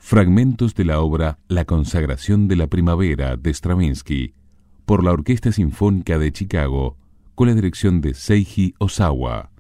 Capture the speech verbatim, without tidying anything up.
Fragmentos de la obra La consagración de la primavera de Stravinsky, por la Orquesta Sinfónica de Chicago, con la dirección de Seiji Ozawa.